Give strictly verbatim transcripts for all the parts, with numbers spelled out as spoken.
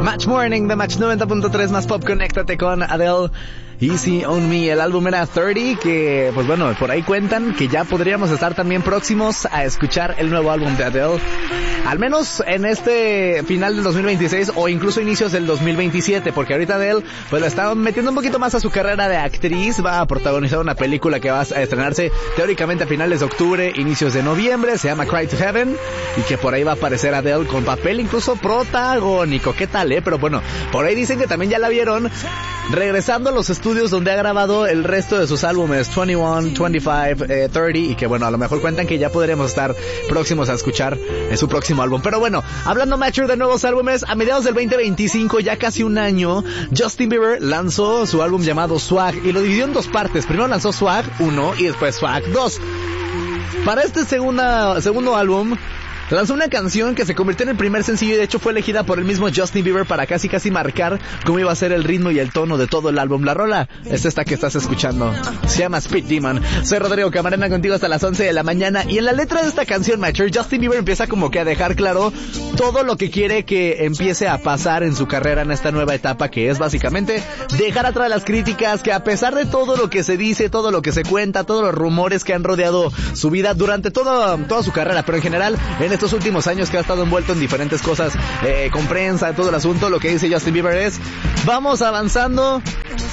Match Morning de Match noventa punto tres más pop. Conéctate con Adele. Easy on Me. El álbum era treinta, que pues bueno, por ahí cuentan que ya podríamos estar también próximos a escuchar el nuevo álbum de Adele, al menos en este final del dos mil veintiséis o incluso inicios del dos mil veintisiete, porque ahorita Adele pues le está metiendo un poquito más a su carrera de actriz. Va a protagonizar una película que va a estrenarse teóricamente a finales de octubre, inicios de noviembre, se llama Cry to Heaven, y que por ahí va a aparecer Adele con papel incluso protagónico. ¿Qué tal, eh? Pero bueno, por ahí dicen que también ya la vieron regresando a los estudios donde ha grabado el resto de sus álbumes veintiuno, veinticinco, eh, treinta, y que bueno, a lo mejor cuentan que ya podremos estar próximos a escuchar eh, su próximo álbum. Pero bueno, hablando Matcher de nuevos álbumes, a mediados del veinte veinticinco, ya casi un año, Justin Bieber lanzó su álbum llamado Swag y lo dividió en dos partes. Primero lanzó Swag uno y después Swag dos. Para este segunda, segundo álbum lanzó una canción que se convirtió en el primer sencillo y de hecho fue elegida por el mismo Justin Bieber para casi casi marcar cómo iba a ser el ritmo y el tono de todo el álbum. La rola es esta que estás escuchando, se llama Speed Demon. Soy Rodrigo Camarena contigo hasta las once de la mañana, y en la letra de esta canción, Matcher, Justin Bieber empieza como que a dejar claro todo lo que quiere que empiece a pasar en su carrera en esta nueva etapa, que es básicamente dejar atrás las críticas, que a pesar de todo lo que se dice, todo lo que se cuenta, todos los rumores que han rodeado su vida durante todo, toda su carrera, pero en general en estos últimos años que ha estado envuelto en diferentes cosas, eh, con prensa, todo el asunto, lo que dice Justin Bieber es: vamos avanzando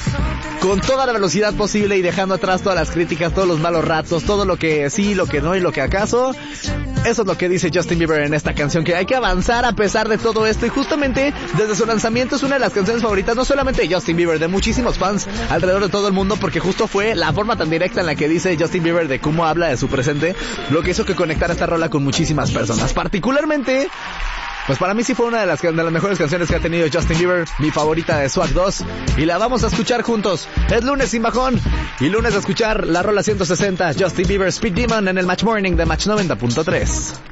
con toda la velocidad posible y dejando atrás todas las críticas, todos los malos ratos, todo lo que sí, lo que no y lo que acaso. Eso es lo que dice Justin Bieber en esta canción, que hay que avanzar a pesar de todo esto, y justamente desde su lanzamiento es una de las canciones favoritas, no solamente de Justin Bieber, de muchísimos fans alrededor de todo el mundo, porque justo fue la forma tan directa en la que dice Justin Bieber de cómo habla de su presente lo que hizo que conectara esta rola con muchísimas personas. Particularmente, pues para mí sí fue una de las, de las mejores canciones que ha tenido Justin Bieber, mi favorita de Swag dos, y la vamos a escuchar juntos. Es lunes sin bajón, y lunes a escuchar la rola ciento sesenta, Justin Bieber, Speed Demon, en el Match Morning de Match noventa punto tres.